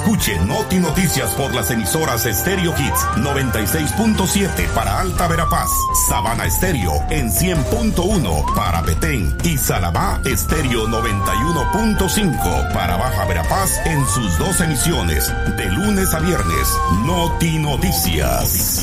Escuche Noti Noticias por las emisoras Stereo Hits 96.7 para Alta Verapaz, Sabana Estéreo en 100.1 para Petén y Salamá Estéreo 91.5 para Baja Verapaz en sus 2 emisiones de lunes a viernes. Noti Noticias.